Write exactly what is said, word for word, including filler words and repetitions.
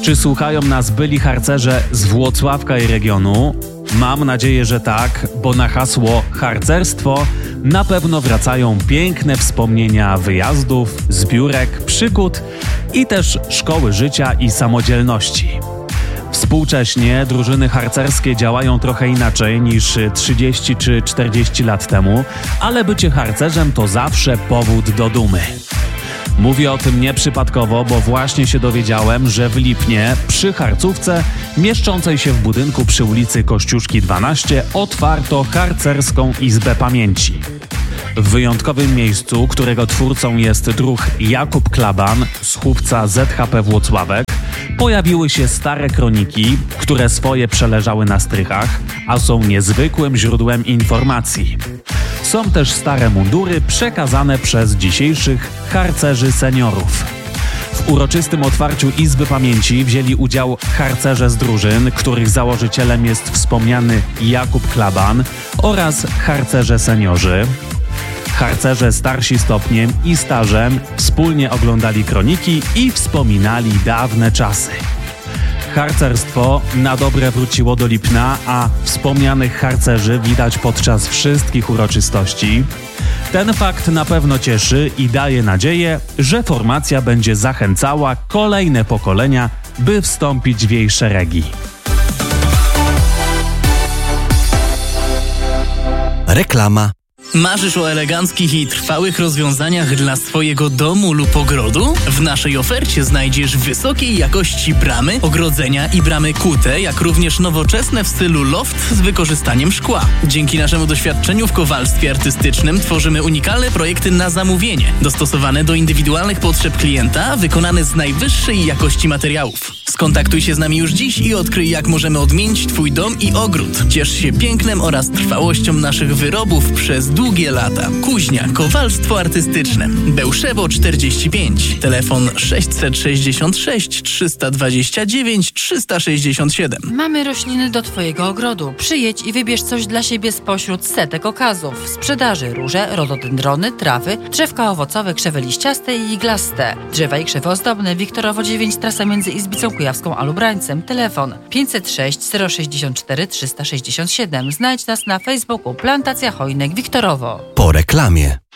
Czy słuchają nas byli harcerze z Włocławka i regionu? Mam nadzieję, że tak, bo na hasło harcerstwo na pewno wracają piękne wspomnienia wyjazdów, zbiórek, przygód i też szkoły życia i samodzielności. Współcześnie drużyny harcerskie działają trochę inaczej niż trzydzieści czy czterdzieści lat temu, ale bycie harcerzem to zawsze powód do dumy. Mówię o tym nieprzypadkowo, bo właśnie się dowiedziałem, że w Lipnie przy harcówce mieszczącej się w budynku przy ulicy Kościuszki dwanaście otwarto harcerską izbę pamięci. W wyjątkowym miejscu, którego twórcą jest druh Jakub Klaban z chówca Z H P Włocławek, pojawiły się stare kroniki, które swoje przeleżały na strychach, a są niezwykłym źródłem informacji. Są też stare mundury przekazane przez dzisiejszych harcerzy seniorów. W uroczystym otwarciu Izby Pamięci wzięli udział harcerze z drużyn, których założycielem jest wspomniany Jakub Klaban, oraz harcerze seniorzy. Harcerze starsi stopniem i stażem wspólnie oglądali kroniki i wspominali dawne czasy. Harcerstwo na dobre wróciło do Lipna, a wspomnianych harcerzy widać podczas wszystkich uroczystości. Ten fakt na pewno cieszy i daje nadzieję, że formacja będzie zachęcała kolejne pokolenia, by wstąpić w jej szeregi. Reklama. Marzysz o eleganckich i trwałych rozwiązaniach dla swojego domu lub ogrodu? W naszej ofercie znajdziesz wysokiej jakości bramy, ogrodzenia i bramy kute, jak również nowoczesne w stylu loft z wykorzystaniem szkła. Dzięki naszemu doświadczeniu w kowalstwie artystycznym tworzymy unikalne projekty na zamówienie, dostosowane do indywidualnych potrzeb klienta, wykonane z najwyższej jakości materiałów. Skontaktuj się z nami już dziś i odkryj, jak możemy odmienić Twój dom i ogród. Ciesz się pięknem oraz trwałością naszych wyrobów przez długie lata. Kuźnia, kowalstwo artystyczne. Bełszewo czterdzieści pięć. Telefon sześćset sześćdziesiąt sześć trzysta dwadzieścia dziewięć trzysta sześćdziesiąt siedem. Mamy rośliny do Twojego ogrodu. Przyjedź i wybierz coś dla siebie spośród setek okazów. W sprzedaży róże, rododendrony, trawy, drzewka owocowe, krzewy liściaste i iglaste. Drzewa i krzewy ozdobne. Wiktorowo dziewięć, trasa między Izbicą Kujawską a Lubrańcem. Telefon pięćset sześć zero sześćdziesiąt cztery trzysta sześćdziesiąt siedem. Znajdź nas na Facebooku Plantacja Chojnek Wiktorowo. Po reklamie.